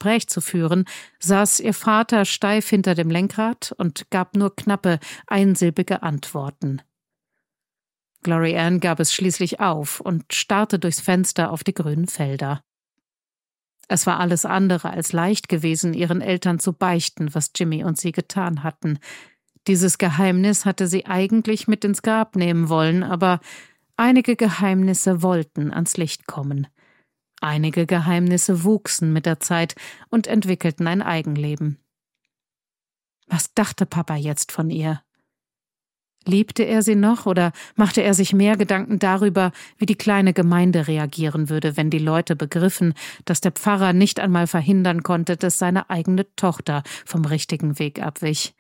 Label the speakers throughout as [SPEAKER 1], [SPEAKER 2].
[SPEAKER 1] Gespräch zu führen, saß ihr Vater steif hinter dem Lenkrad und gab nur knappe, einsilbige Antworten. Glory Ann gab es schließlich auf und starrte durchs Fenster auf die grünen Felder. Es war alles andere als leicht gewesen, ihren Eltern zu beichten, was Jimmy und sie getan hatten. Dieses Geheimnis hatte sie eigentlich mit ins Grab nehmen wollen, aber einige Geheimnisse wollten ans Licht kommen. Einige Geheimnisse wuchsen mit der Zeit und entwickelten ein Eigenleben. Was dachte Papa jetzt von ihr? Liebte er sie noch oder machte er sich mehr Gedanken darüber, wie die kleine Gemeinde reagieren würde, wenn die Leute begriffen, dass der Pfarrer nicht einmal verhindern konnte, dass seine eigene Tochter vom richtigen Weg abwich?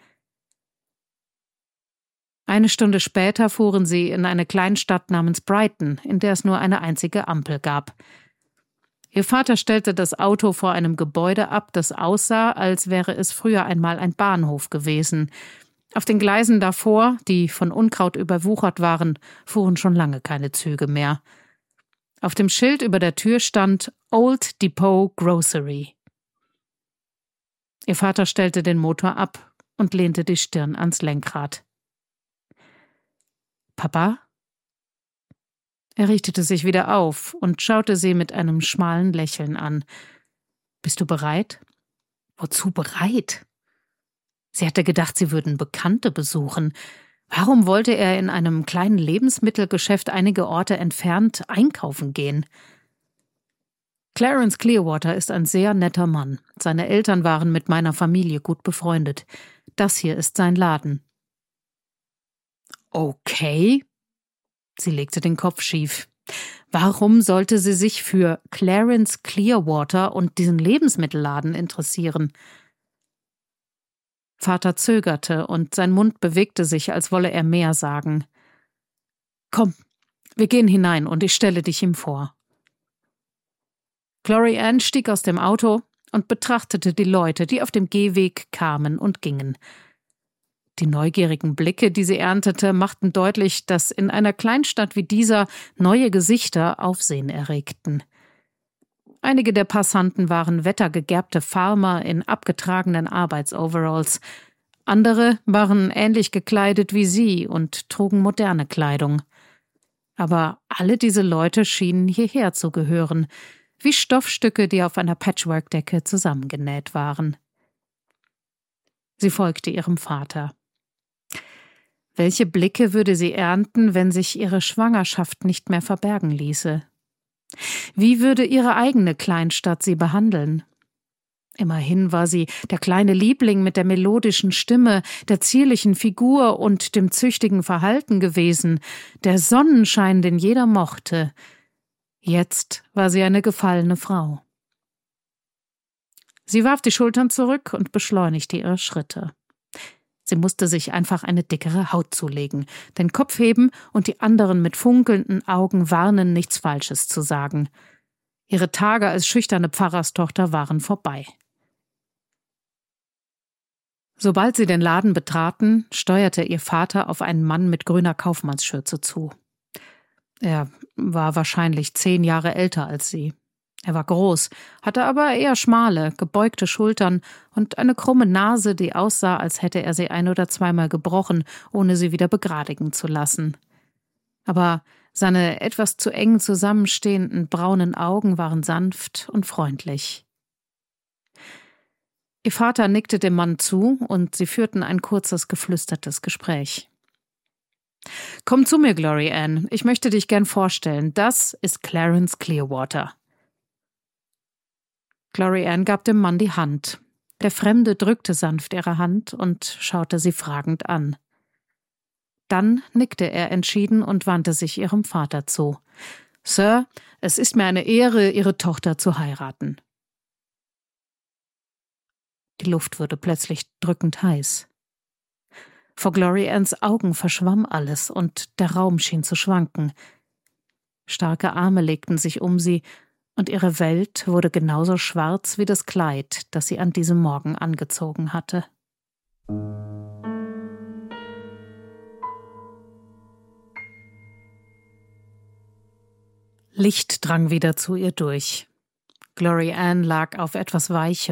[SPEAKER 1] Eine Stunde später fuhren sie in eine Kleinstadt namens Brighton, in der es nur eine einzige Ampel gab. Ihr Vater stellte das Auto vor einem Gebäude ab, das aussah, als wäre es früher einmal ein Bahnhof gewesen. Auf den Gleisen davor, die von Unkraut überwuchert waren, fuhren schon lange keine Züge mehr. Auf dem Schild über der Tür stand Old Depot Grocery. Ihr Vater stellte den Motor ab und lehnte die Stirn ans Lenkrad. »Papa?« Er richtete sich wieder auf und schaute sie mit einem schmalen Lächeln an. »Bist du bereit?« »Wozu bereit?« Sie hatte gedacht, sie würden Bekannte besuchen. Warum wollte er in einem kleinen Lebensmittelgeschäft einige Orte entfernt einkaufen gehen? Clarence Clearwater ist ein sehr netter Mann. Seine Eltern waren mit meiner Familie gut befreundet. Das hier ist sein Laden. Okay. Sie legte den Kopf schief. Warum sollte sie sich für Clarence Clearwater und diesen Lebensmittelladen interessieren? Vater zögerte und sein Mund bewegte sich, als wolle er mehr sagen. »Komm, wir gehen hinein und ich stelle dich ihm vor.« Glory Ann stieg aus dem Auto und betrachtete die Leute, die auf dem Gehweg kamen und gingen. Die neugierigen Blicke, die sie erntete, machten deutlich, dass in einer Kleinstadt wie dieser neue Gesichter Aufsehen erregten. Einige der Passanten waren wettergegerbte Farmer in abgetragenen Arbeitsoveralls. Andere waren ähnlich gekleidet wie sie und trugen moderne Kleidung. Aber alle diese Leute schienen hierher zu gehören, wie Stoffstücke, die auf einer Patchwork-Decke zusammengenäht waren. Sie folgte ihrem Vater. Welche Blicke würde sie ernten, wenn sich ihre Schwangerschaft nicht mehr verbergen ließe? Wie würde ihre eigene Kleinstadt sie behandeln? Immerhin war sie der kleine Liebling mit der melodischen Stimme, der zierlichen Figur und dem züchtigen Verhalten gewesen, der Sonnenschein, den jeder mochte. Jetzt war sie eine gefallene Frau. Sie warf die Schultern zurück und beschleunigte ihre Schritte. Sie musste sich einfach eine dickere Haut zulegen, den Kopf heben und die anderen mit funkelnden Augen warnen, nichts Falsches zu sagen. Ihre Tage als schüchterne Pfarrerstochter waren vorbei. Sobald sie den Laden betraten, steuerte ihr Vater auf einen Mann mit grüner Kaufmannsschürze zu. Er war wahrscheinlich 10 Jahre älter als sie. Er war groß, hatte aber eher schmale, gebeugte Schultern und eine krumme Nase, die aussah, als hätte er sie 1- oder zweimal gebrochen, ohne sie wieder begradigen zu lassen. Aber seine etwas zu eng zusammenstehenden braunen Augen waren sanft und freundlich. Ihr Vater nickte dem Mann zu und sie führten ein kurzes, geflüstertes Gespräch. »Komm zu mir, Glory Ann. Ich möchte dich gern vorstellen. Das ist Clarence Clearwater.« Glory Ann gab dem Mann die Hand. Der Fremde drückte sanft ihre Hand und schaute sie fragend an. Dann nickte er entschieden und wandte sich ihrem Vater zu. »Sir, es ist mir eine Ehre, Ihre Tochter zu heiraten.« Die Luft wurde plötzlich drückend heiß. Vor Glory Anns Augen verschwamm alles und der Raum schien zu schwanken. Starke Arme legten sich um sie, und ihre Welt wurde genauso schwarz wie das Kleid, das sie an diesem Morgen angezogen hatte. Licht drang wieder zu ihr durch. Glory Ann lag auf etwas Weichem.